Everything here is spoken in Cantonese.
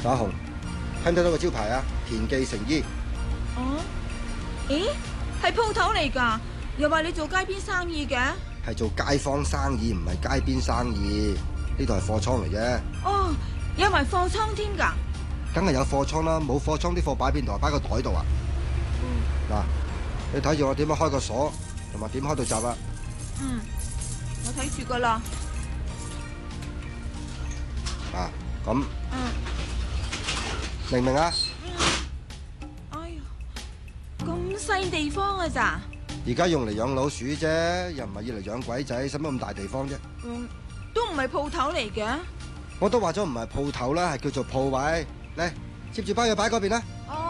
阿紅，睇唔睇到個招牌啊？田記成衣。 哦，咦，係鋪頭嚟㗎？又話你做街邊生意嘅？ 係做街坊生意，唔係街邊生意。呢度係貨倉嚟啫。 哦，有埋貨倉添㗎？ 梗係有貨倉啦，冇貨倉啲貨擺邊度啊？擺個袋度啊？嗱，你睇住我點樣開個鎖，同埋點開到閘啊？ 嗯，我睇住㗎啦。 啊，咁嗯， 明唔明啊？ 哎呀，咁細地方㗎咋？ 而家用嚟養老鼠啫，又唔係要嚟養鬼仔，使乜咁大地方啫？ 嗯，都唔係鋪頭嚟嘅。 我都話咗唔係鋪頭啦，係叫做鋪位。嚟，接住包嘢擺嗰邊啦。 哦。